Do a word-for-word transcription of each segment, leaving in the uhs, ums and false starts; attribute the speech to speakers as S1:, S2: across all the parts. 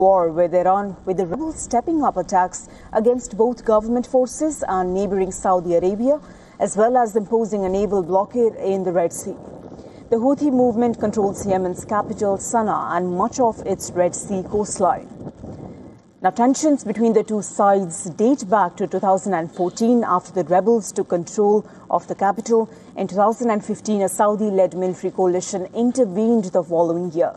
S1: war with Iran, with the rebels stepping up attacks against both government forces and neighboring Saudi Arabia, as well as imposing a naval blockade in the Red Sea. The Houthi movement controls Yemen's capital, Sana'a, and much of its Red Sea coastline. Now, tensions between the two sides date back to two thousand fourteen after the rebels took control of the capital. In two thousand fifteen, a Saudi-led military coalition intervened the following year.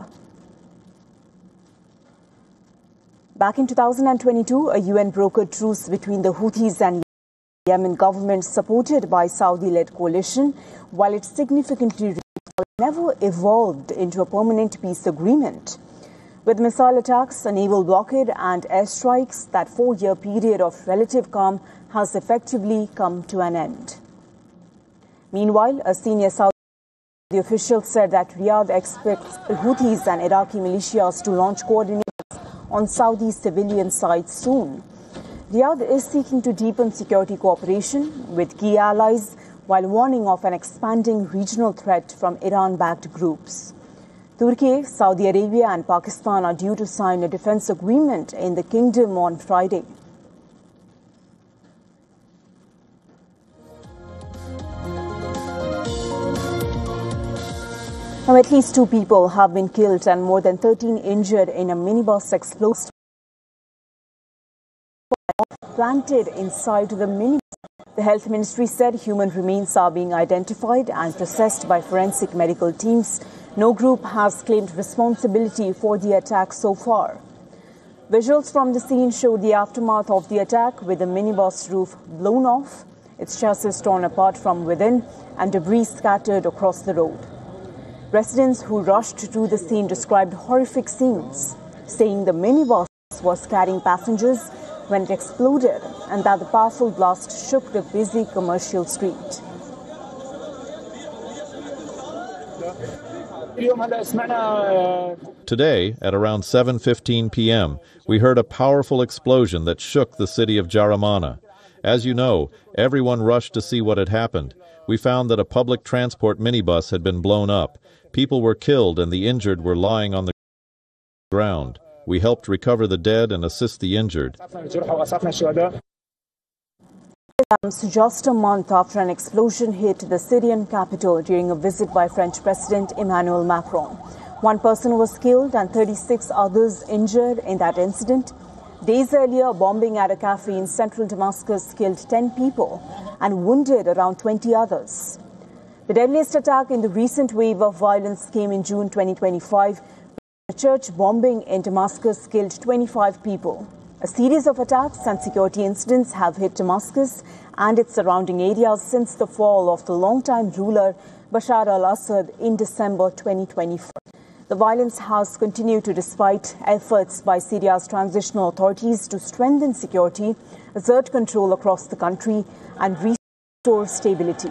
S1: Back in two thousand twenty-two, a U N-brokered truce between the Houthis and Yemen government, supported by Saudi-led coalition, while it significantly never evolved into a permanent peace agreement. With missile attacks, a naval blockade and airstrikes, that four-year period of relative calm has effectively come to an end. Meanwhile, a senior Saudi official said that Riyadh expects Houthis and Iraqi militias to launch coordinated on Saudi civilian sites soon. Riyadh is seeking to deepen security cooperation with key allies while warning of an expanding regional threat from Iran-backed groups. Turkey, Saudi Arabia and Pakistan are due to sign a defense agreement in the kingdom on Friday. Now, at least two people have been killed and more than thirteen injured in a minibus explosion planted inside the minibus. The Health Ministry said human remains are being identified and processed by forensic medical teams. No group has claimed responsibility for the attack so far. Visuals from the scene showed the aftermath of the attack, with the minibus roof blown off, its chassis torn apart from within, and debris scattered across the road. Residents who rushed to the scene described horrific scenes, saying the minibus was carrying passengers when it exploded and that the powerful blast shook the busy commercial street.
S2: Today, at around seven fifteen p m, we heard a powerful explosion that shook the city of Jaramana. As you know, everyone rushed to see what had happened. We found that a public transport minibus had been blown up. People were killed and the injured were lying on the ground. We helped recover the dead and assist the injured.
S1: Just a month after an explosion hit the Syrian capital during a visit by French President Emmanuel Macron. One person was killed and thirty-six others injured in that incident. Days earlier, a bombing at a cafe in central Damascus killed ten people and wounded around twenty others. The deadliest attack in the recent wave of violence came in June twenty twenty-five. A church bombing in Damascus killed twenty-five people. A series of attacks and security incidents have hit Damascus and its surrounding areas since the fall of the longtime ruler Bashar al-Assad in December twenty twenty-four. The violence has continued to despite efforts by Syria's transitional authorities to strengthen security, assert control across the country, and restore stability.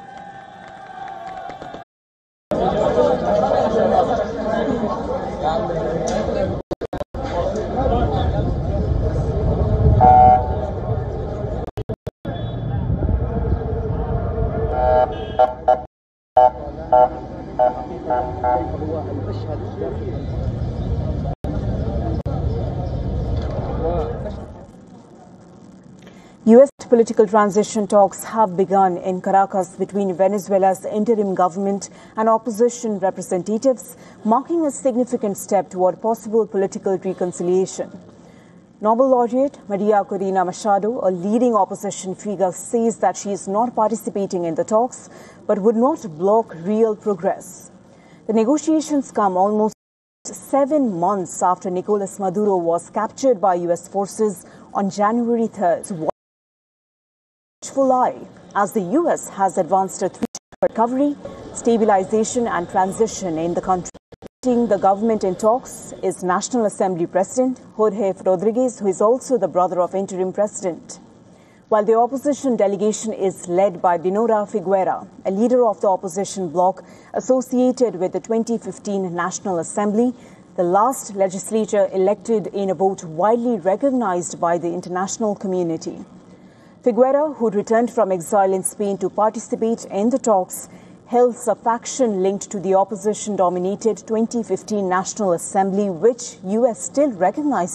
S1: U S political transition talks have begun in Caracas between Venezuela's interim government and opposition representatives, marking a significant step toward possible political reconciliation. Nobel laureate Maria Corina Machado, a leading opposition figure, says that she is not participating in the talks but would not block real progress. The negotiations come almost seven months after Nicolas Maduro was captured by U S forces on January third. Watchful eye as the U S has advanced a three-step recovery, stabilization and transition in the country. Leading the government in talks is National Assembly President Jorge Rodriguez, who is also the brother of interim president. While the opposition delegation is led by Dinora Figuera, a leader of the opposition bloc associated with the twenty fifteen National Assembly, the last legislature elected in a vote widely recognized by the international community. Figuera, who returned from exile in Spain to participate in the talks, hails a faction linked to the opposition-dominated twenty fifteen National Assembly, which U S still recognizes